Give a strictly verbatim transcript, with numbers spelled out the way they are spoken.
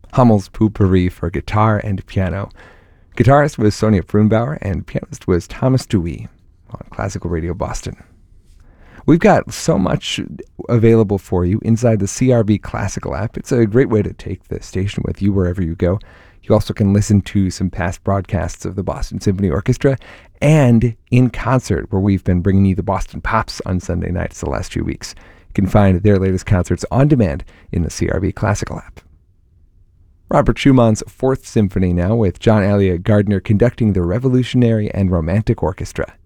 Hummel's Potpourri for guitar and piano. Guitarist was Sonia Frumbauer, and pianist was Thomas Dewey on Classical Radio Boston. We've got so much available for you inside the C R B Classical app. It's a great way to take the station with you wherever you go. You also can listen to some past broadcasts of the Boston Symphony Orchestra and in concert, where we've been bringing you the Boston Pops on Sunday nights the last few weeks. You can find their latest concerts on demand in the C R B Classical app. Robert Schumann's Fourth Symphony now, with John Elliott Gardner conducting the Revolutionary and Romantic Orchestra.